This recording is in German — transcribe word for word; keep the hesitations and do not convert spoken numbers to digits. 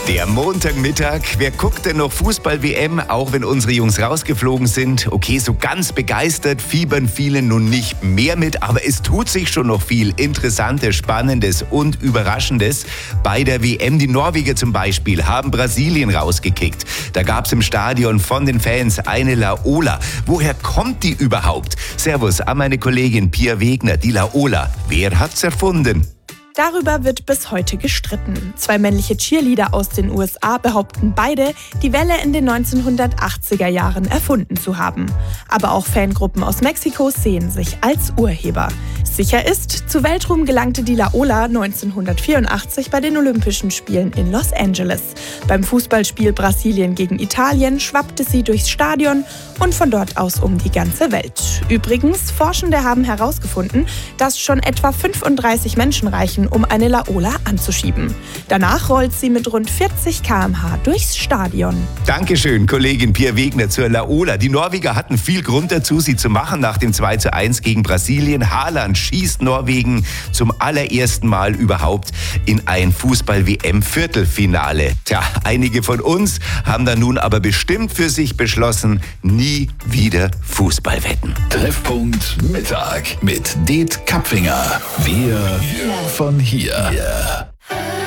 Der Montagmittag, wer guckt denn noch Fußball-W M, auch wenn unsere Jungs rausgeflogen sind? Okay, so ganz begeistert fiebern viele nun nicht mehr mit, aber es tut sich schon noch viel Interessantes, Spannendes und Überraschendes. Bei der W M, die Norweger zum Beispiel, haben Brasilien rausgekickt. Da gab es im Stadion von den Fans eine Laola. Woher kommt die überhaupt? Servus an meine Kollegin Pia Wegner, die Laola. Wer hat's erfunden? Darüber wird bis heute gestritten. Zwei männliche Cheerleader aus den U S A behaupten beide, die Welle in den neunzehnhundertachtziger Jahren erfunden zu haben. Aber auch Fangruppen aus Mexiko sehen sich als Urheber. Sicher ist, zu Weltruhm gelangte die Laola neunzehnhundertvierundachtzig bei den Olympischen Spielen in Los Angeles. Beim Fußballspiel Brasilien gegen Italien schwappte sie durchs Stadion und von dort aus um die ganze Welt. Übrigens, Forschende haben herausgefunden, dass schon etwa fünfunddreißig Menschen reichen, um eine Laola anzuschieben. Danach rollt sie mit rund vierzig Kilometer pro Stunde durchs Stadion. Dankeschön, Kollegin Pia Wegner zur Laola. Die Norweger hatten viel Grund dazu, sie zu machen nach dem zwei zu eins gegen Brasilien. Haaland schießt Norwegen zum allerersten Mal überhaupt in ein Fußball-W M-Viertelfinale. Tja, einige von uns haben dann nun aber bestimmt für sich beschlossen, nie wieder Fußball wetten. Treffpunkt Mittag mit Det Kapfinger. Wir von hier.